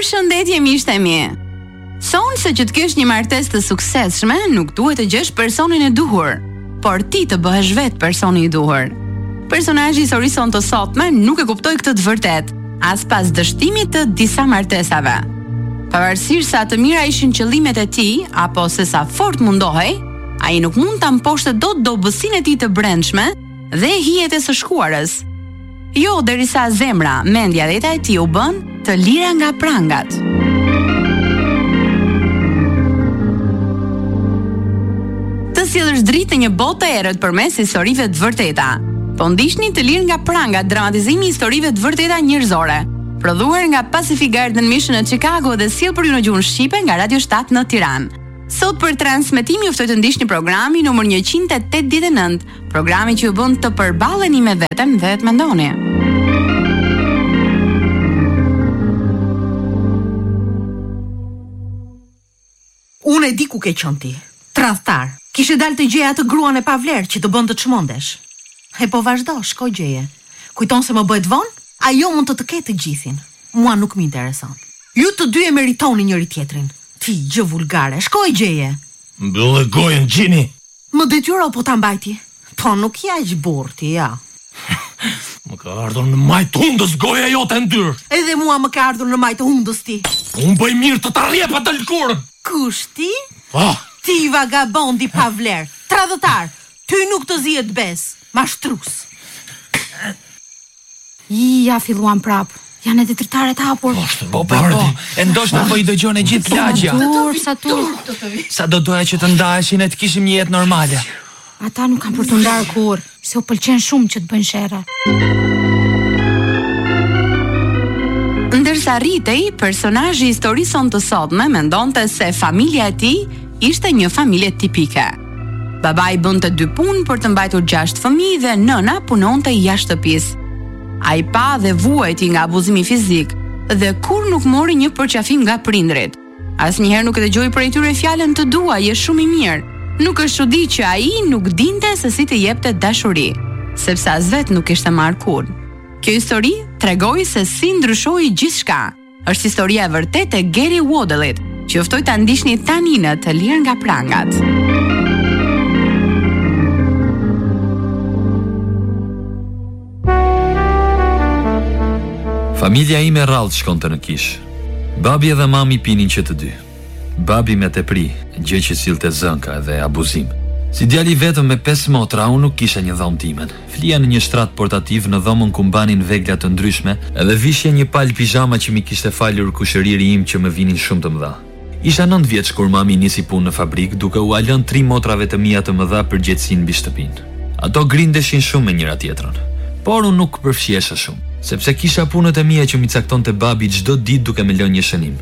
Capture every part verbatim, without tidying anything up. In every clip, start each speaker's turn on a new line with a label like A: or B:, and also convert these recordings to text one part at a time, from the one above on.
A: Përshëndetje miqtë e mi. Thonë se që të kesh një martesë të suksesshme, nuk duhet të gjesh personin e duhur, por ti të bëhesh vetë personi i duhur. Personazhi i historisë sonë të sotme nuk e kuptoi këtë të vërtetë, as pas dështimit të disa martesave. Pavarësisht sa të mira ishin qëllimet e tij, apo se sa fort mundohej, ai nuk mund ta mposhte dot dobësinë e tij të brendshme dhe hijet e së shkuarës. Jo derisa zemra, mendja dhe jeta e tij u bën të lira nga prangat. Të sjellësh dritë në një botë të errët përmes historive të vërteta. Po ndiqni Të lirë nga prangat, dramatizimi i historive të vërteta njerëzore, prodhuar nga Pacific Garden Mission në Chicago dhe sjell për ju në gjuhën shqipe nga Radio shtat në Tiranë. Sot për transmetimi ju ftoj të ndiqni programin numër njëqind e tetëdhjetë e nëntë, programi që ju bën të përballeni me veten dhe të mendoni.
B: Unë e di ku ke qenë ti. Tradhtar. Kishe dalë të gjeja atë gruan e pavlerë që të bën të çmendesh. E po vazhdo, shko gjeje. Kujton se më bëhet vonë? Ajo mund të të ketë të gjithin. Mua nuk më intereson. Ju të dy e meritoni njëri tjetrin. Ti gjë vulgare, shko e gjeje.
C: Mbyllë gojën, Gjini.
B: Më detyro po ta mbajti. Po nuk ja aq burr ti, ja.
C: Më ka ardhur në majtë hundës goja jote ndyrë.
B: Edhe mua më ka ardhur në majtë hundës ti.
C: Unë bëj mirë të ta rjepa të lkurën.
B: Kush ti?
C: Ah.
B: Ti vagabondi pa vlerë, tradhëtar. Ty nuk të zihet bes, mashtrus.
D: I, ja filluan prap. Janë edhe tritaret hapur.
E: Po, po, po. E ndoshta po i dëgjon e gjithë lagja.
D: Tur, sa tur.
E: Sa do doja që të ndaheshin e të kishim një jetë normale.
D: Ata nuk kanë për të ndarë kur, se u pëlqen shumë që të bëjnë sherre.
A: Ndërsa rritej, personazhi i historisë sonë të sotme mendonte se familja e tij ishte një familje tipike. Babai bënte dy punë për të mbajtur gjashtë fëmijë dhe nëna punonte jashtë shtëpisë. Ai pa dhe vuajti nga abuzimi fizik dhe kur nuk mori një përqafim nga prindrit. Asnjëherë nuk e dëgjoi prej tyre fjalën të dua, je shumë i mirë. Nuk është çudi që ai nuk dinte se si të jepte dashuri, sepse as vetë nuk ishte marrë kur. Kjo histori tregoi se si ndryshoi gjithçka. Është historia e vërtetë e Gary Waddell-it, që ju ftoj ta ndiqni tani në Të lirë nga prangat.
F: Familja ime rrallë shkonte në kish. Babi dhe mami pinin që të dy. Babi me tepri, gjë që sillte zënka dhe abuzim. Si djali vetëm me pesë motra, unë nuk kisha një dhomë timen. Flija në një shtrat portativ në dhomën ku mbanin vegla të ndryshme edhe vishja një palë pijama që mi kishte falur kushëriri im që më vinin shumë të mëdha. Isha nëntë vjeç kur mami nisi punë në fabrik duke u alën tri motrave të mia të mëdha për gjetësinë mbi shtëpinë. Ato grindeshin shumë me njëra tjetrën, por unë nuk përfshihesha shumë, sepse kisha punët e mia që mi caktonte babi çdo ditë duke më lënë një shënim.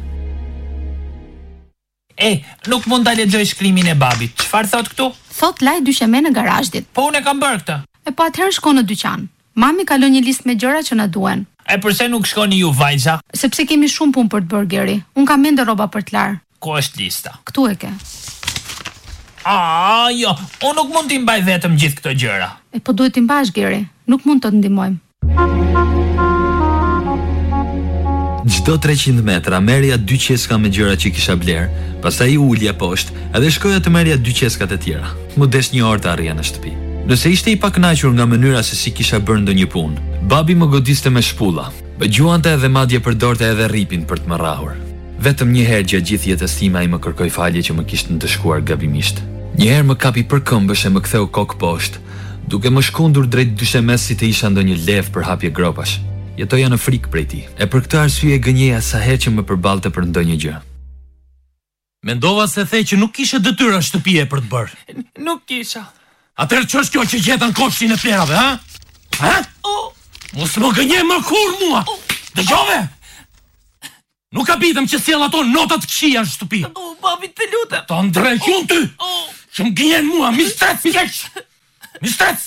E: E, nuk mund ta lexoj shkrimin e babit. Çfarë thot këtu?
D: Thot laj dysheme në garazh dit.
E: Po unë e kam bërë këtë.
D: E po atëherë shko në dyqan. Mami ka lënë një listë me gjëra që na duhen.
E: E përse nuk shkoni ju vajza?
D: Sepse kemi shumë punë për të bërë Geri. Unë kam mendë rroba për të larë.
E: Ku është lista?
D: Ktu e ke.
E: Ah, jo, unë nuk mund t'i mbaj vetëm gjithë këto gjëra.
D: E po duhet t'i mbash Geri. Nuk mund të të ndihmojmë.
F: Çdo treqind metra merja dy qeska me gjëra që kisha bler, pastaj ulja poshtë, edhe shkoja të merja dy qeskat e tjera. Më des një orë të arrija në shtëpi. Nëse ishte i pakënaqur nga mënyra se si kisha bërë ndonjë punë, babi më godiste me shpulla. Bëgjuante edhe madje përdorte edhe rripin për të më rrahur. Vetëm një herë gjatë gjithë jetës time ai më kërkoi falje që më kishte ndëshkuar gabimisht. Një herë më kapi për këmbësh e më ktheu kokë poshtë, duke më shkundur drejt dyshemes si të isha ndonjë lev për hapje gropash. Jetoja në frikë prej tij, e për këtë arsye gënjeja sa herë që më përballte për ndonjë gjë.
C: Mendova se the që nuk kishe detyra shtëpie për të bërë.
E: Nuk kisha.
C: Atëherë ç'është kjo që gjetën kopshtin e plerave, ha? Ha?
E: Oh.
C: Mos më gënje më kur mua.
E: Oh.
C: Dëgjove? Nuk kapitëm që sjell ato notat këqija në shtëpi.
E: Oh, babi, të lutem.
C: Ta ndrej unë ty.
E: Oh.
C: Që më gënjen mua, mi strec, mi leq. Mi strec.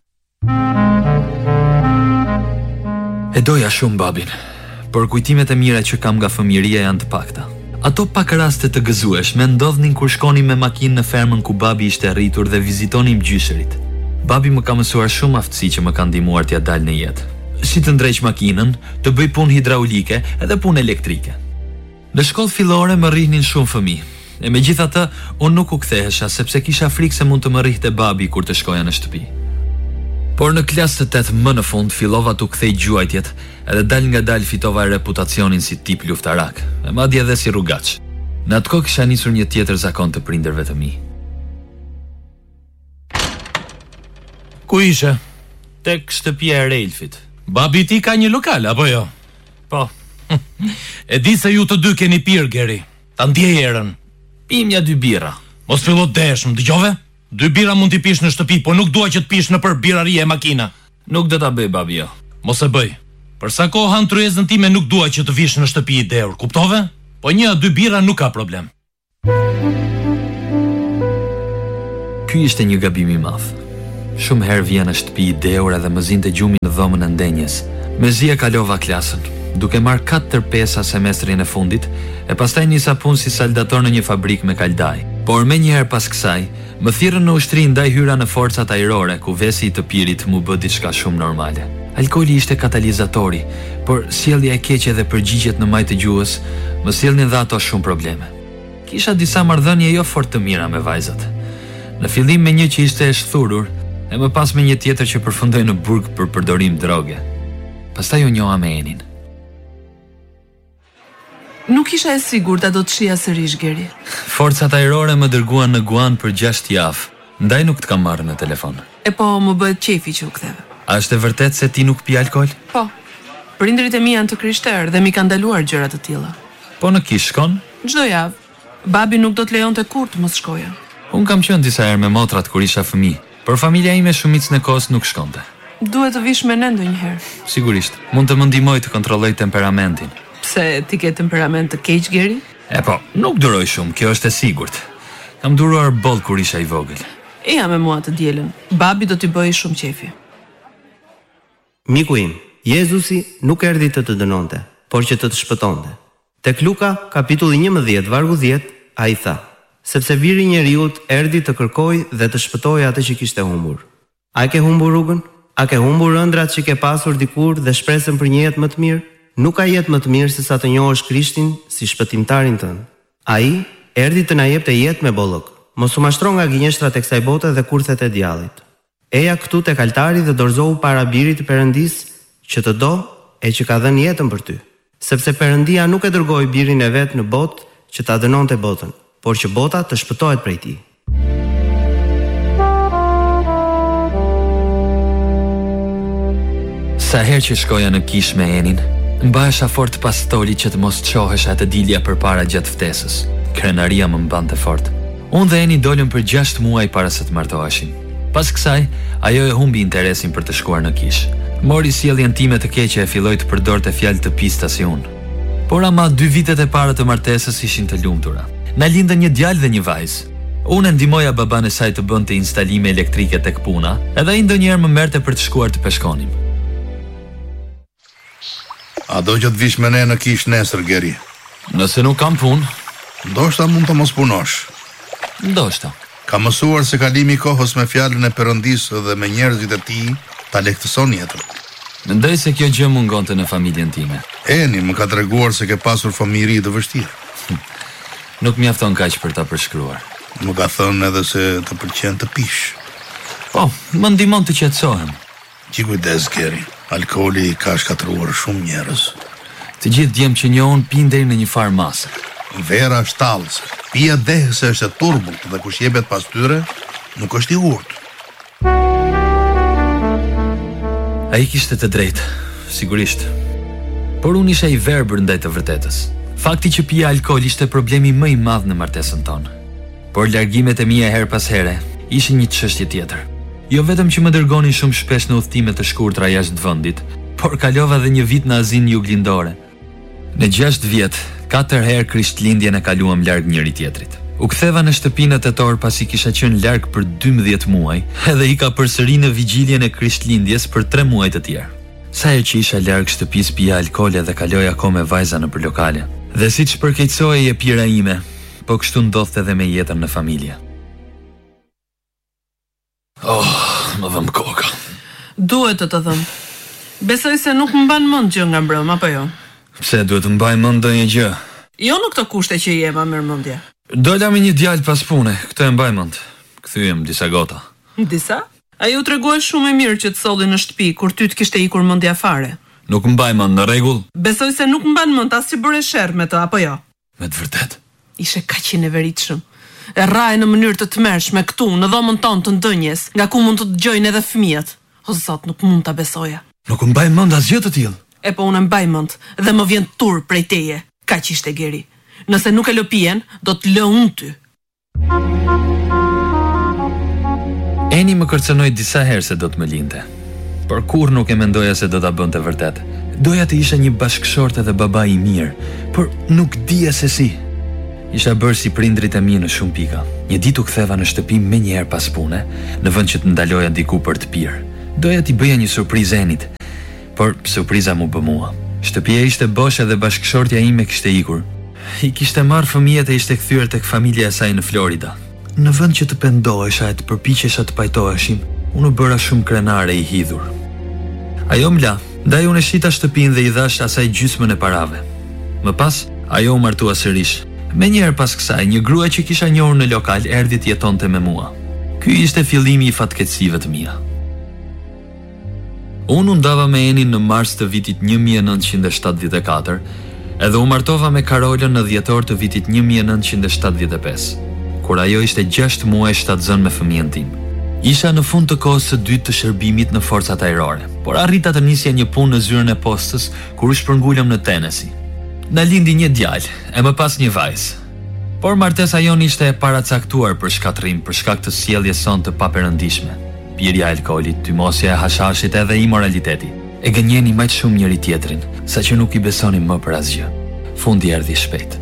F: E doja shumë babin, por kujtimet e mira që kam nga fëmijëria janë të pakta. Ato pak raste të gëzueshme ndodhnin kur shkonim me makinë në fermën ku babi ishte rritur dhe vizitonim gjysherit. Babi më ka mësuar shumë aftësi që më kanë ndihmuar t'ia dal në jetë. Si të ndreq makinën, të bëj punë hidraulike edhe punë elektrike. Në shkollë fillore më rrihnin shumë fëmijë. E megjithatë, unë nuk u kthehesha sepse kisha frikë se mund të më rrihte babi kur të shkoja në shtëpi. Por në klasë të tetë më në fund fillova të kthej gjuajtjet, edhe dal nga dal fitova reputacionin si tip luftarak, e madje edhe si rrugaç. Në atë kohë kisha nisur një tjetër zakon të prindërve të mi.
C: Ku ishe?
F: Tek shtëpia e Relfit.
C: Babi ti ka një lokal, apo jo?
F: Po,
C: E di se ju të dy keni pirë, Geri. Ta ndjej erën.
F: pimja dy bira.
C: Mos fillo desh, më dëgjove? Dy bira mund t'i pish në shtëpi, po nuk dua që t'pish në për birari e makina.
F: Nuk do ta bëj babi jo.
C: Mos e bëj. Për sa kohë han tryezën time nuk dua që të vish në shtëpi i deur, kuptove? Po një dy bira nuk ka problem.
F: Ky ishte një gabim i madh. Shumë herë vija në shtëpi i deur edhe më zinte gjumi në dhomën e ndenjes. Mezi e kalova klasën, duke marrë katër pesa semestrin e fundit, e pastaj nisa punë si saldator në një fabrik me kaldaj. Por me njëherë pas kësaj, më thirrën në ushtri ndaj hyra në forcat ajrore, ku vesi i të pirit mu bë diçka shumë normale. Alkooli ishte katalizatori, por sjellja e keqe dhe përgjigjet në majtë gjuhës më sjellnin dhe ato shumë probleme. Kisha disa marrëdhënie jo fort të mira me vajzat. Në fillim me një që ishte e shthurur, e më pas me një tjetër që përfundoi në burg për përdorim droge. Pastaj u njoha me Enin.
G: Nuk isha e sigurt a do të shija sërish, Geri.
F: Forcat ajrore më dërguan në Guan për gjashtë javë, ndaj nuk të kam marrë në telefon.
G: E po më bëhet qefi që u ktheve.
F: A është e vërtet se ti nuk pi alkool?
G: Po. Prindërit e mi janë të krishterë dhe mi kanë ndaluar gjëra të tilla.
F: Po në kish shkon?
G: Çdo javë. Babi nuk do të lejonte kurrë të mos shkoja.
F: Unë kam qenë disa herë me motrat kur isha fëmijë, por familja ime shumicën e kohës nuk shkonte.
G: Duhet të vish me ne ndonjëherë.
F: Sigurisht, mund të më ndihmoj të kontrolloj temperamentin.
G: Pse ti ke temperament të keq, Geri?
F: E po, nuk duroj shumë, kjo është e sigurt. Kam duruar boll kur isha i vogël.
G: Eja me mua të dielën. Babi do t'i bëj shumë qefi.
H: Miku im, Jezusi nuk erdhi të të dënonte, por që të të shpëtonte. Tek Luka, kapitulli njëmbëdhjetë, vargu dhjetë, a i tha, sepse viri njeriut erdhi të kërkoj dhe të shpëtoj atë që kishte humbur. A ke humbur rrugën? A ke humbur ëndrat që ke pasur dikur dhe shpresën për një jetë më të mirë? Nuk ka jetë më të mirë se sa të njohësh Krishtin si shpëtimtarin tënd. Ai erdhi të na jepte jetë me bollëk. Mos u mashtro nga gënjeshtrat e kësaj bote dhe kurthet e djallit. Eja këtu tek altari dhe dorëzohu para birit të Perëndis që të do e që ka dhënë jetën për ty. Sepse Perëndia nuk e dërgoi birin e vet në botë që ta dënonte botën, por që bota të shpëtohet prej tij.
F: Sa herë që shkoja në kish me Enin, mbahesha fort pas stolit që të mos çohesha të dilja përpara gjatë ftesës. Krenaria më mbante fort. Unë dhe Eni dolëm për gjashtë muaj para se të martoheshim. Pas kësaj, ajo e humbi interesin për të shkuar në kish. Mori sjelljen time të keqe e filloi të përdorte fjalë të pista si unë. Por ama dy vitet e para të martesës ishin të lumtura. Na lindën një djalë dhe një vajzë. Unë ndihmoja baban e saj të bënte instalime elektrike tek puna, edhe ai ndonjëherë më merrte për të shkuar të peshkonim.
I: A do që të vish me ne në kish nesër, Geri?
F: Nëse nuk kam punë,
I: ndoshta mund të mos punosh.
F: Ndoshta.
I: Ka mësuar se kalimi i kohës me fjalën e Perëndisë dhe me njerëzit e tij ta lehtëson jetën.
F: Mendoj se kjo gjë mungonte në familjen time.
I: Eni më ka treguar se ke pasur fëmijëri të vështirë.
F: Nuk mjafton kaq për ta përshkruar.
I: Më ka thënë edhe se të pëlqen të pish.
F: Po, më ndihmon të qetësohem.
I: Qi kujdes, Geri. Alkooli ka shkatruar shumë njerëz.
F: Të gjithë djem që njohun pin deri në një farë mase.
I: Vera shtallëse, pija dehëse është e turbullt dhe kush jepet pas tyre, nuk është i urtë.
F: Ai kishte të drejtë, sigurisht. Por unë isha i verbër ndaj të vërtetës. Fakti që pija alkool ishte problemi më i madh në martesën tonë. Por largimet e mia her pas here ishin një çështje tjetër. Jo vetëm që më dërgonin shumë shpesh në udhëtime të shkurtra jashtë vendit, por kalova edhe një vit në Azinë Juglindore. Në gjashtë vjet, katër herë Krishtlindjen e kaluam larg njëri tjetrit. U ktheva në shtëpinë tetor pasi kisha qenë larg për dymbëdhjetë muaj, edhe ika përsëri në vigjiljen e Krishtlindjes për tre muaj të tjerë. Sa herë që isha larg shtëpisë pija alkoole dhe kaloja kohë me vajza nëpër lokale. Dhe siç përkeqësohej e pira ime, po kështu ndodhte edhe me jetën në familje. Oh, më dhëm koka.
G: Duhet të të dhëm. Besoj se nuk më mban mend gjë nga mbrëm, apo jo?
F: Pse duhet të mbaj mend ndonjë gjë?
G: Jo në këto kushte që je ma mirëmendje.
F: Dola me një djalë pas pune, këtë e mbaj mend. Kthyem disa gota.
G: Disa? Ajo treguar shumë e mirë që të solli në shtëpi kur ty të kishte ikur mendja fare.
F: Nuk mbaj mend, në rregull?
G: Besoj se nuk mban mend as që bëre sherr me të apo jo.
F: Me të vërtet.
G: Ishe kaq i neveritshëm. E rraje në mënyrë të tmerrshme këtu në dhomën tonë të ndënjes, nga ku mund të dëgjojnë edhe fëmijët. O zot, nuk mund ta besoja.
F: Nuk mbaj mend asgjë të tillë.
G: E po unë mbaj mend dhe më vjen turr prej teje. Kaq ishte Geri. Nëse nuk e lë pijen, do të lë unë ty.
F: Eni më kërcënoi disa herë se do të më linte, por kur nuk e mendoja se do ta bënte vërtet. Doja të isha një bashkëshort edhe baba i mirë, por nuk dija se si. Isha bërë si prindrit e mi në shumë pika. Një ditë u ktheva në shtëpi me njëherë pas pune, në vend që të ndaloja diku për të pirë. Doja t'i bëja një surprizë Enit, por surpriza mu bë mua. Shtëpia ishte bosh edhe bashkëshortja ime kishte ikur. I kishte marrë fëmijët e ishte kthyer tek familja e saj në Florida. Në vend që të pendohesha e të përpiqesha të pajtoheshim, unë u bëra shumë krenare i hidhur. Ajo më la, ndaj unë e shita shtëpinë dhe i dhash asaj gjysmën e parave. Më pas, ajo u martua sërish. Me njerë pas kësaj, një grua që kisha njohur në lokal erdhi të jetonte me mua. Ky ishte fillimi i fatkeqësive të mia. Unë u ndava me Enin në mars të vitit një mijë e nëntëqind e shtatëdhjetë e katër, edhe u martova me Karolën në dhjetor të vitit një mijë e nëntëqind e shtatëdhjetë e pesë, kur ajo ishte gjashtë muaj shtatzën me fëmijën tim. Isha në fund të kohës së dytë të shërbimit në forcat ajrore, por arrita të nisja një punë në zyrën e postës kur u shpërngulëm në Tennessee. Na lindi një djalë, e më pas një vajzë. Por martesa jon ishte e paracaktuar për shkatrim për shkak të sjelljes son të paperëndishme. Pirja e alkoolit, tymosja e hashashit edhe imoraliteti. E gënjeni më shumë njëri tjetrin, saqë nuk i besonim më për asgjë. Fundi erdhi shpejt.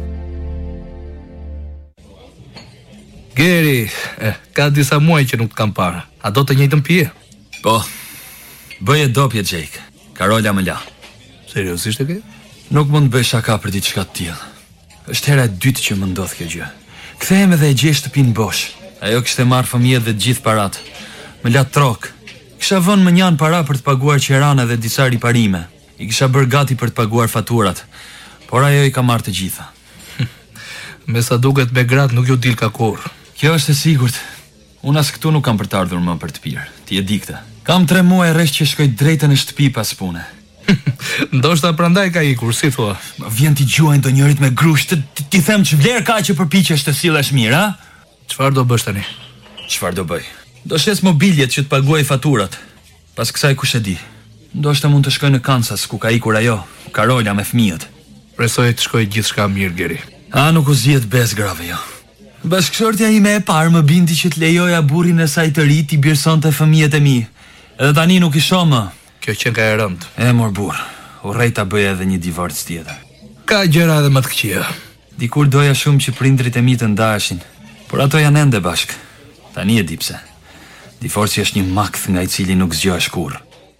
J: Geri, eh, ka disa muaj që nuk të kam parë. A do të njëjtën pije?
F: Po, bëje dopje, Jake. Karola më la.
J: Seriozisht e ke?
F: Nuk mund të bëj shaka për diçka të tillë. Është hera e dytë që më ndodh kjo gjë. Kthehem edhe e gjej shtëpinë bosh. Ajo kishte marrë fëmijët dhe të gjithë paratë. Më la trok. Kisha vënë më njanë para për të paguar qerana dhe disa riparime. I kisha bërë gati për të paguar faturat, por ajo i ka marrë të gjitha.
J: Me sa duket me gratë nuk ju dil ka kurrë.
F: Kjo është e sigurt. Unë as këtu nuk kam për të ardhur më për të pirë. Ti e di këtë. Kam tre muaj rresht që shkoj drejtë në shtëpi pas pune.
J: Ndoshta prandaj ka ikur, si thua?
F: Ma vjen t'i gjuajnë do njërit me grusht, ti, ti them që vlerë ka që përpiqesh të sillesh mirë, a?
J: Çfarë do bësh tani?
F: Çfarë do bëj? Do shes mobiljet që të paguaj faturat. Pas kësaj kush e di. Ndoshta mund të shkoj në Kansas ku ka ikur ajo, Karola me fëmijët.
J: Presoj të shkoj gjithçka mirë, Geri.
F: A nuk u zgjedh bez grave jo. Bashkëshortja ime e parë më bindi që të lejoja burrin e saj të ri t'i birësonte fëmijët e mi. Edhe tani nuk i shoh më.
J: Kjo qen ka e rënd.
F: E mor burr. Urrej ta bëj edhe një divorc tjetër.
J: Ka gjëra edhe më të këqija.
F: Dikur doja shumë që prindrit e mi të ndaheshin, por ato janë ende bashk. Tani e di pse. Divorci është një makth nga i cili nuk zgjohesh kurrë.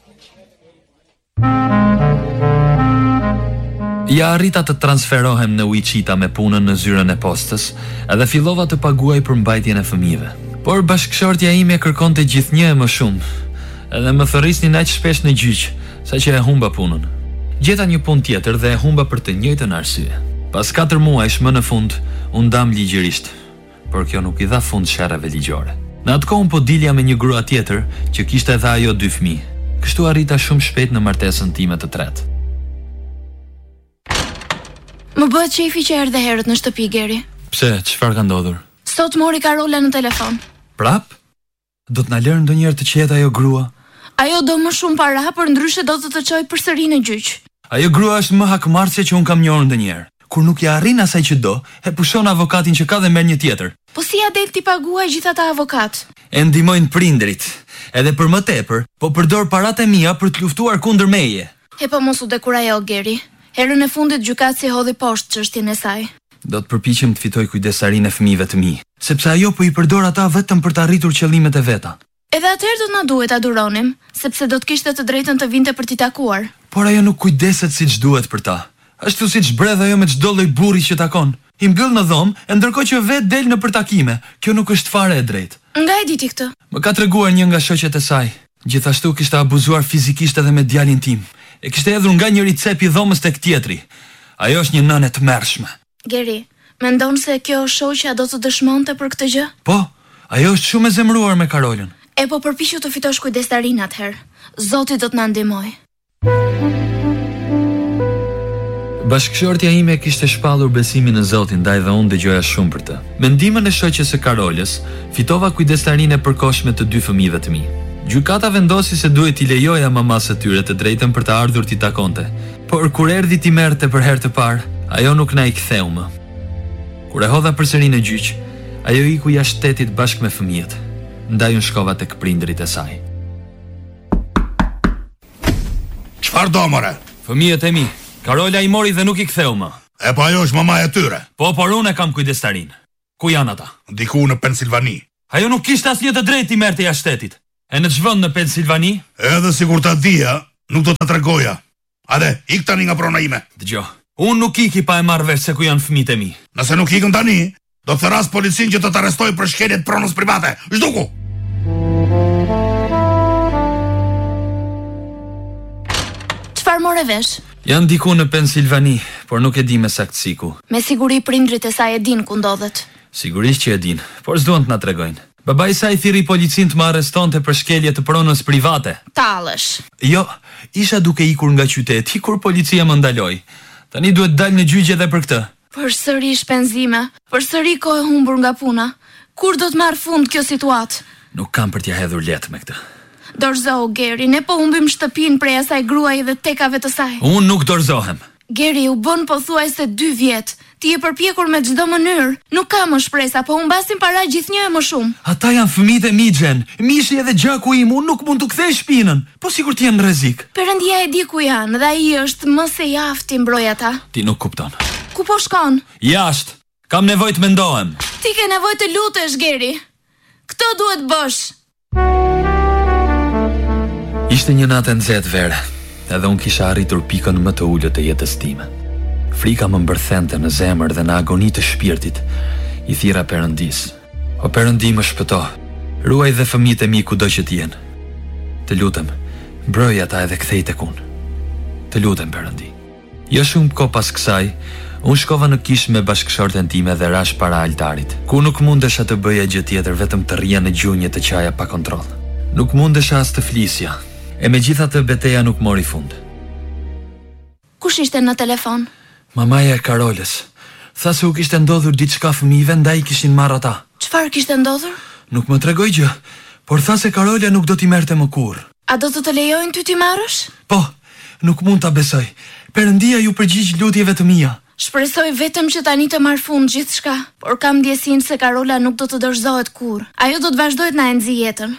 F: Ja arrita të transferohem në Wichita me punën në zyrën e postës, edhe fillova të paguaj për mbajtjen e fëmijëve. Por bashkëshortja ime kërkonte gjithnjë e më shumë, edhe më thërrisnin aq shpesh në gjyq, saqë e humba punën. Gjeta një punë tjetër dhe e humba për të njëjtën arsye. Pas katër muajsh më në fund, u ndam ligjërisht, por kjo nuk i dha fund sherrave ligjore. Në atë kohë po dilja me një grua tjetër që kishte edhe ajo dy fëmijë. Kështu arrita shumë shpejt në martesën time të tretë.
D: Më bëhet qefi që erdhe herët në shtëpi, Geri.
F: Pse, çfarë ka ndodhur?
D: Sot mori Karola në telefon.
F: Prap? Do të na lërë ndonjëherë të qetë ajo grua?
D: Ajo do më shumë para, por ndryshe do të të çojë përsëri në gjyq.
F: Ajo grua është më hakmarrëse që un kam njohur ndonjëherë. Kur nuk ja arrin asaj që do, e pushon avokatin që ka dhe merr një tjetër.
D: Po si ja del ti paguaj gjithë ata avokat?
F: E ndihmojnë prindrit. Edhe për më tepër, po përdor paratë e mia për të luftuar kundër meje.
D: E po mos u dekur ajo, Geri. Herën e fundit gjykatësi hodhi poshtë çështjen e saj.
F: Do të përpiqem të fitoj kujdesarinë e fëmijëve të mi, sepse ajo po i përdor ata vetëm për të arritur qëllimet e veta.
D: Edhe atëherë do të na duhet ta duronim, sepse do të kishte të drejtën të vinte për t'i takuar.
F: Por ajo nuk kujdeset siç duhet për ta. Ashtu siç bredh ajo me çdo lloj burri që takon. I mbyll në dhomë, e ndërkohë që vetë del në për takime. Kjo nuk është fare e drejtë.
D: Nga e diti këtë?
F: Më ka treguar një nga shoqet e saj. Gjithashtu kishte abuzuar fizikisht edhe me djalin tim. E kishte hedhur nga njëri cep i dhomës tek tjetri. Ajo është një nënë e tmerrshme.
D: Geri, mendon se kjo shoqja do të dëshmonte për këtë gjë?
F: Po, ajo është shumë e zemëruar me Karolën.
D: E po përpiqu të fitosh kujdestarin atëherë. Zoti do të na ndihmojë.
F: Bashkëshortja ime kishte shpallur besimin në Zotin, ndaj dhe unë dëgjoja shumë për të. Me ndihmën e shoqes së Karolës, fitova kujdestarinë e përkohshme të dy fëmijëve të mi. Gjykata vendosi se duhet t'i lejoja mamas së tyre të drejtën për të ardhur t'i takonte, por kur erdhi t'i merrte për herë të parë, ajo nuk na i ktheu më. Kur e hodha përsëri në gjyq, ajo iku jashtë shtetit bashkë me fëmijët. Ndaj unë shkova tek prindrit e saj.
I: Çfarë do more?
F: Fëmijët e mi, Karola i mori dhe nuk i ktheu më.
I: E po ajo është mamaja e tyre.
F: Po, por unë e kam kujdestarin. Ku janë ata?
I: Diku në Pensilvani.
F: Ajo nuk kishte asnjë të drejtë i merrte jashtë shtetit. E në ç'vend në Pensilvani?
I: Edhe sikur ta dija, nuk do ta tregoja. Hajde, ik tani nga prona ime.
F: Dgjoj, unë nuk iki pa e marrë vesh se ku janë fëmijët e mi.
I: Nëse nuk ikën tani, do të thras policin që të të arrestoj për shkelje të pronës private. Zhduku!
D: Çfarë more vesh?
F: Janë diku në Pensilvani, por nuk e di me saktësi ku.
D: Me siguri prindrit e saj e din ku ndodhet.
F: Sigurisht që e din, por s'duan të na tregojnë. Babai i saj thirri policin të më arrestonte për shkelje të pronës private.
D: Tallesh.
F: Jo, isha duke ikur nga qyteti kur policia më ndaloi. Tani duhet dal në gjyq edhe për këtë.
D: Përsëri shpenzime, përsëri kohë humbur nga puna. Kur do të marr fund kjo situatë?
F: Nuk kam për t'ja hedhur lehtë me këtë.
D: Dorzohu, Geri, ne po humbim shtëpinë prej asaj gruaje dhe tekave të saj.
F: Unë nuk dorzohem.
D: Geri, u bën pothuajse dy vjet. Ti je përpjekur me çdo mënyrë. Nuk ka më shpresa, po humbasin para gjithnjë e më shumë.
F: Ata janë fëmijët e mi, Xhen. Mishi edhe gjaku im, unë nuk mund të kthej shpinën. Po sikur të jenë në rrezik.
D: Perëndia e di ku janë dhe ai është më se i aftë mbroj ata.
F: Ti nuk kupton.
D: Ku po shkon?
F: Jashtë. Kam nevojë të mendohem.
D: Ti ke nevojë të lutesh, Geri. Këtë duhet bësh.
F: Ishte një natë e nxehtë vere, edhe unë kisha arritur pikën më të ulët të jetës time. Frika më mbërthente në zemër dhe në agoni të shpirtit, i thira Perëndis. O Perëndi, më shpëto, ruaj dhe fëmijët e mi kudo që t'jenë. Të lutem, mbroj ata edhe kthej tek unë. Të lutem, Perëndi. Jo shumë kohë pas kësaj, unë shkova në kishë me bashkëshorten time dhe rash para altarit, ku nuk mundesha të bëja gjë tjetër vetëm të rria në gjunjë të qaja pa kontroll. Nuk mundesha as të flisja. E me gjitha të beteja nuk mori fund.
D: Kush ishte në telefon?
F: Mamaja e Karolës. Tha se u kishte ndodhur diçka fëmijëve, ndaj kishin marrë ata.
D: Çfarë kishte ndodhur?
F: Nuk më tregoj gjë, por tha se Karola nuk do t'i merrte më kurrë.
D: A do të të lejojnë ty t'i marrësh?
F: Po, nuk mund ta besoj. Perëndia ju përgjigj lutjeve të mia.
D: Shpresoj vetëm që tani të marr fund gjithçka, por kam ndjesinë se Karola nuk do të dorëzohet kurrë. Ajo do të vazhdojë të na nxjë jetën.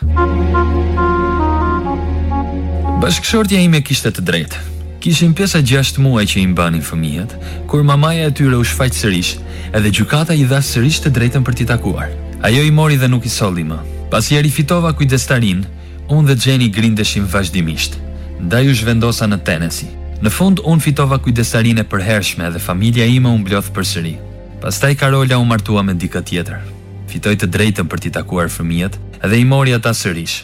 F: Bashkëshortja ime kishte të drejtë. Kishin pesë a gjashtë muaj që i mbanin fëmijët, kur mamaja e tyre u shfaq sërish, edhe gjykata i dha sërish të drejtën për t'i takuar. Ajo i mori dhe nuk i solli më. Pasi e rifitova kujdestarin, unë dhe Xheni grindeshim vazhdimisht. Ndaj u zhvendosa në Tennessee. Në fund unë fitova kujdestarin e përhershme dhe familja ime u mblodh përsëri. Pastaj Karola u martua me dikë tjetër. Fitoi të drejtën për t'i takuar fëmijët dhe i mori ata sërish.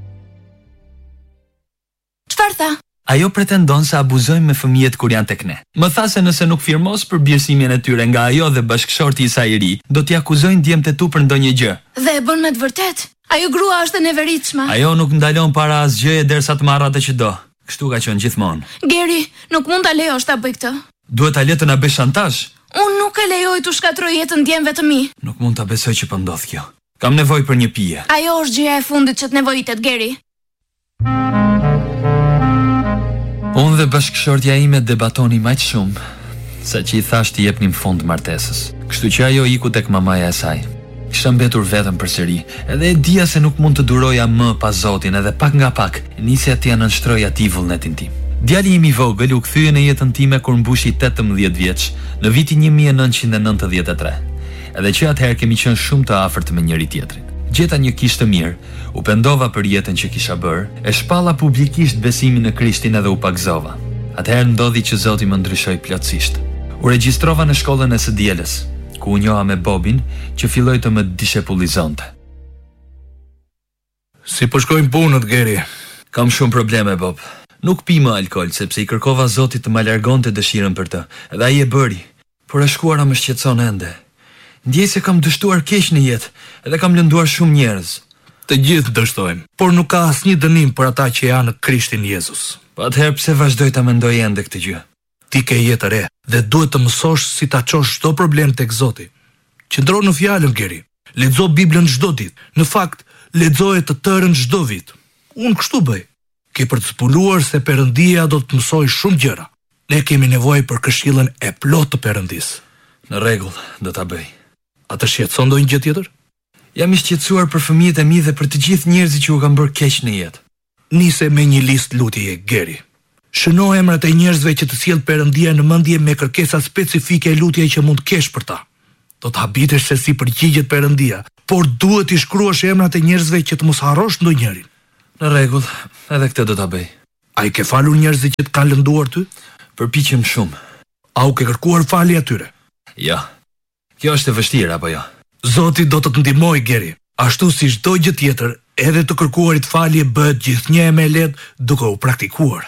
D: Çfarë tha?
F: Ajo pretendon se abuzojmë me fëmijët kur janë tek ne. Më tha se nëse nuk firmos për birësimin e tyre nga ajo dhe bashkëshorti i saj i ri, do t'i akuzojnë djemtë e tu për ndonjë gjë.
D: Dhe e bën me të vërtet? Ajo grua është e neveritshme.
F: Ajo nuk ndalon para asgjëje derisa të marrë atë që do. Kështu ka qenë gjithmonë.
D: Geri, nuk mund ta lejosh ta bëj këtë.
F: Duhet ta le të na bësh shantazh.
D: Unë nuk e lejoj të shkatroj jetën djemve të mi.
F: Nuk mund ta besoj që po ndodh kjo. Kam nevojë për një pije.
D: Ajo është gjëja e fundit që të nevojitet, Geri.
F: Unë dhe bashkëshortja ime debatoni më shumë, sa që i thash t'i jepnim fund martesës. Kështu që ajo iku tek mamaja e saj. Kisha mbetur vetëm përsëri, edhe e dija se nuk mund të duroja më pa Zotin, edhe pak nga pak nisja t'ia nënshtroj atij vullnetin tim. Djali im i vogël u kthye në jetën time kur mbushi tetëmbëdhjetë vjeç, në vitin një mijë e nëntëqind e nëntëdhjetë e tre. Edhe që atëherë kemi qenë shumë të afërt me njëri tjetrin. Gjeta një kishë të mirë, u pendova për jetën që kisha bërë, e shpalla publikisht besimin në Krishtin edhe u pagzova. Atëherë ndodhi që Zoti më ndryshoi plotësisht. U regjistrova në shkollën e së dielës, ku u njoha me Bobin, që filloi të më dishepullizonte.
J: Si po shkojnë punët, Geri?
F: Kam shumë probleme, Bob. Nuk pi më alkool, sepse i kërkova Zotit të më largonte dëshirën për të, edhe ai e bëri. por e shkuara më shqetëson ende. Ndjej se kam dështuar keq në jetë, edhe kam lënduar shumë njerëz.
J: Të gjithë dështojmë, por nuk ka asnjë dënim për ata që janë në Krishtin Jezus.
F: Po atëherë pse vazhdoj ta mendoj ende këtë gjë?
J: Ti ke jetë re dhe duhet të mësosh si ta çosh çdo problem tek Zoti. Qëndro në fjalën, Geri. Lexo Biblën çdo ditë. Në fakt, lexoje të tërën çdo vit. Unë kështu bëj. Ke për të zbuluar se Perëndia do të mësoj shumë gjëra. Ne kemi nevojë për këshillën e plotë të Perëndisë.
F: Në rregull, do ta bëj.
J: A të shqetëson ndonjë gjë tjetër?
F: Jam i shqetësuar për fëmijët e mi dhe për të gjithë njerëzit që u kanë bërë keq në jetë.
J: Nise me një listë lutjeje, Geri. Shëno emrat e njerëzve që të sjell Perëndia në mendje me kërkesa specifike e lutjeve që mund të kesh për ta. Do të habitesh se si përgjigjet Perëndia, por duhet të shkruash emrat e njerëzve që të mos harrosh ndonjërin.
F: Në rregull, edhe këtë do ta bëj.
J: A i ke falur njerëzit që të kanë lënduar ty?
F: Përpiqem shumë.
J: A u ke kërkuar falje atyre?
F: Jo. Kjo është e vështirë apo jo?
J: Zoti do të të ndihmojë, Geri. Ashtu si çdo gjë tjetër, edhe të kërkuarit falje bëhet gjithnjë e më lehtë duke u praktikuar.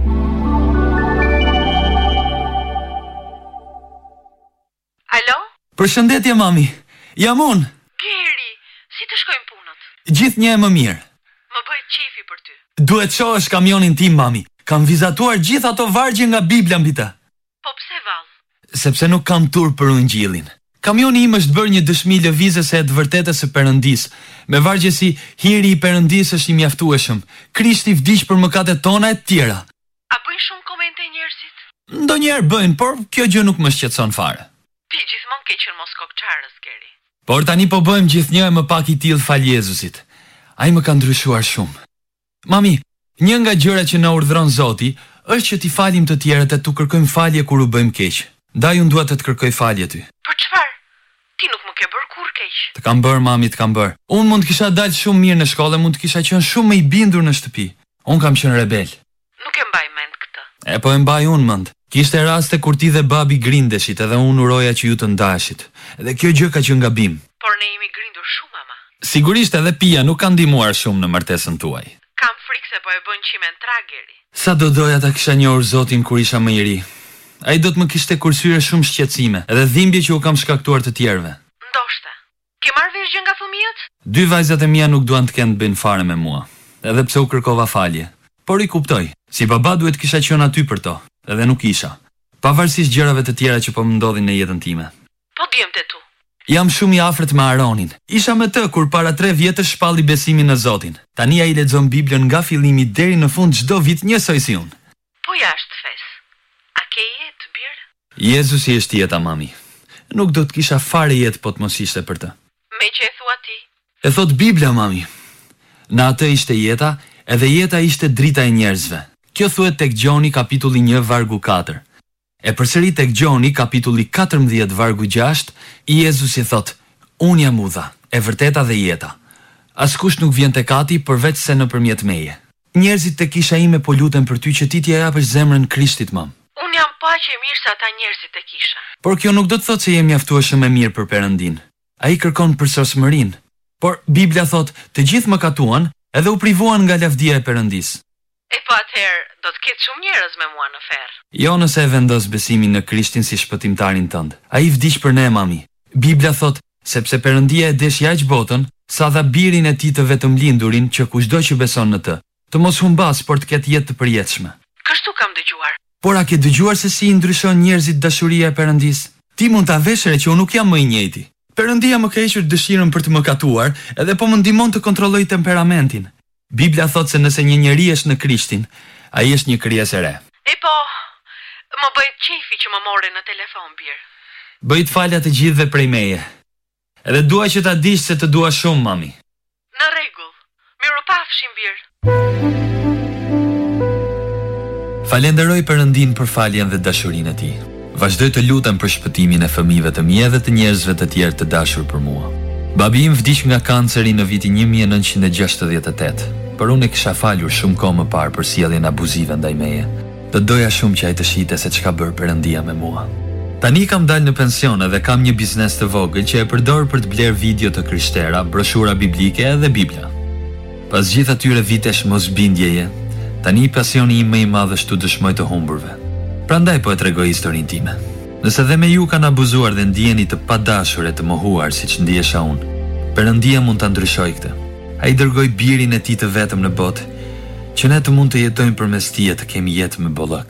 B: Alo?
F: Përshëndetje, mami. Jam unë.
B: Geri, si të shkojnë punët?
F: Gjithnjë e më mirë.
B: Më bëhet qefi për ty.
F: Duhet shohësh kamionin tim, mami. Kam vizatuar gjithë ato vargje nga Bibla mbi të.
B: Po pse vallë?
F: Sepse nuk kam tur për Ungjillin. Kamioni im është bërë një dëshmi lëvizëse e të vërtetës së Perëndisë, me vargje si hiri i Perëndisë është i mjaftueshëm, Krishti vdiq për mëkatet tona e të tjera.
B: A bëjnë shumë komente njerëzit?
F: Ndonjëherë bëjnë, por kjo gjë nuk më shqetëson fare.
B: Ti gjithmonë ke qenë mos kokçarës, Geri.
F: Por tani po bëjmë gjithnjë e më pak i tillë fal Jezusit. Ai më ka ndryshuar shumë. Mami, një nga gjërat që na urdhëron Zoti është që t'i falim të tjerët e t'u kërkojmë falje kur u bëjmë keq. Ndaj unë dua të të kërkoj falje ty.
B: Për çfarë? Ti nuk më ke bërë kur keq.
F: Të kam bërë, mami, të kam bërë. Unë mund të kisha dalë shumë mirë në shkollë, mund të kisha qenë shumë më i bindur në shtëpi. Unë kam qenë rebel.
B: Nuk e mbaj mend këtë.
F: E po e mbaj unë mend. Kishte raste kur ti dhe babi grindeshit edhe unë uroja që ju të ndashit. Edhe kjo gjë ka qenë gabim.
B: Por ne jemi grindur shumë, ama.
F: Sigurisht edhe pija nuk ka ndihmuar shumë në martesën tuaj.
B: Kam frikë se po e bën qimen trageri.
F: Sa do doja ta kisha njohur Zotin kur isha më i ri. Ai do të më kishte kursyre shumë shqetësime, edhe dhimbje që u kam shkaktuar të tjerëve.
B: Ndoshta. Ke marrë vesh gjë nga fëmijët?
F: Dy vajzat e mia nuk duan të kenë të bëjnë fare me mua, edhe pse u kërkova falje. Por i kuptoj, si baba duhet kisha qenë aty për to, edhe nuk isha. Pavarësisht gjërave të tjera që po më ndodhin në jetën time.
B: Po djemte tu.
F: Jam shumë i afërt me Aronin. Isha me të kur para tre vjetësh shpalli besimin në Zotin. Tani ai lexon Biblën nga fillimi deri në fund çdo vit njësoj si unë.
B: Po jashtë fes. A ke jetë, birë?
F: Jezusi është jeta, mami. Nuk do të kisha fare jetë po të mos ishte për të.
B: Me që e thua ti?
F: E thot Bibla, mami. Në atë ishte jeta, edhe jeta ishte drita e njerëzve. Kjo thuhet tek Gjoni kapitulli një vargu katër. E përsëri tek Gjoni kapitulli katërmbëdhjetë vargu gjashtë, Jezusi thot: Unë jam udha, e vërteta dhe jeta. Askush nuk vjen tek Ati përveç se nëpërmjet meje. Njerëzit tek kisha ime po lutem për ty që ti t'i japësh zemrën Krishtit, mam.
B: Unë jam paqe e mirë se ata njerëzit tek kisha.
F: Por kjo nuk do të thotë se jemi mjaftueshëm e mirë për Perëndin. Ai kërkon përsosmërinë. Por Bibla thot, të gjithë mëkatuan edhe u privuan nga lavdia e Perëndisë.
B: E po atëherë do të ketë shumë njerëz me mua në ferr.
F: Jo nëse e vendos besimin në Krishtin si shpëtimtarin tënd. Ai vdiq për ne, mami. Bibla thot, sepse Perëndia e desh aq botën, sa dha birin e tij të vetëm lindurin që kushdo që beson në të, të mos humbas, por të ketë jetë të përjetshme.
B: Kështu kam dëgjuar.
F: Por a ke dëgjuar se si i ndryshon njerëzit dashuria e Perëndisë? Ti mund ta veshre që unë nuk jam më i njëjti. Perëndia më ka hequr dëshirën për të mëkatuar, edhe po më ndihmon të kontrolloj temperamentin. Bibla thot se nëse një njeri është në Krishtin, ai është një krijesë e re.
B: E po, më bëhet qefi që më more në telefon, bir.
F: Bëj të falja të gjithëve prej meje. Edhe dua që ta dish se të dua shumë, mami.
B: Në rregull. Mirupafshim, bir.
F: Falenderoj Perëndin për faljen dhe dashurinë e tij. Vazhdoj të lutem për shpëtimin e fëmijëve të mi dhe të njerëzve të tjerë të dashur për mua. Babi im vdiq nga kanceri në vitin një mijë e nëntëqind e gjashtëdhjetë e tetë, por unë e kisha falur shumë kohë më parë për sjelljen abuzive ndaj meje. Të doja shumë që ai të shihte se çka bër Perëndia me mua. Tani kam dalë në pension dhe kam një biznes të vogël që e përdor për të bler video të krishtera, broshura biblike dhe Bibla. Pas gjithë atyre vitesh mosbindjeje, tani pasioni im më i madh është të dëshmoj të humburve. Prandaj po e tregoj historinë time. Nëse dhe me ju kanë abuzuar dhe ndjeni të padashur e të mohuar siç ndihesha unë, Perëndia mund ta ndryshojë këtë. Ai dërgoi birin e tij të vetëm në botë, që ne të mund të jetojmë përmes tij e të kemi jetë me bollëk.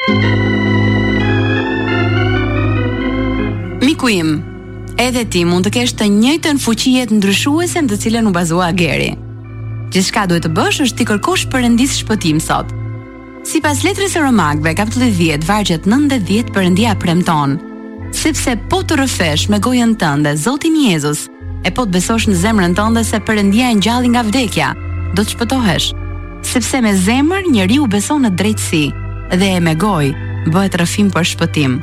A: Miku im, edhe ti mund të kesh të njëjtën fuqi ndryshuese në të cilën u bazua Geri. Gjithçka duhet të bësh është ti kërkosh Perëndis shpëtim sot. Sipas letrës së Romakëve, kapitulli dhjetë, vargjet nëntëdhjetë e dhjetë, Perëndia premton: sepse po të rrëfesh me gojën tënde Zotin Jezus, e po të besosh në zemrën tënde se Perëndia e ngjalli nga vdekja, do të shpëtohesh. Sepse me zemër njeriu beson në drejtësi dhe e me gojë bëhet rrëfim për shpëtim.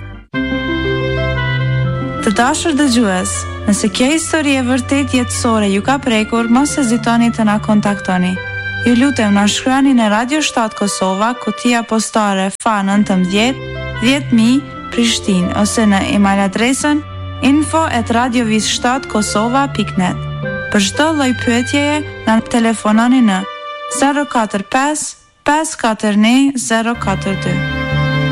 K: Të dashur dëgjues, nëse kjo histori e vërtet jetësore ju ka prekur, mos hezitoni të na kontaktoni. Ju lutem na shkruani në Radio shtat Kosova, kutia postare F A nëntëmbëdhjetë dhjetë mijë Prishtinë, ose në email adresën info at radiovis shtat kosova pikë net. Për çdo lloj pyetjeje na telefononi në zero katër pesë pesë katër një zero katër dy.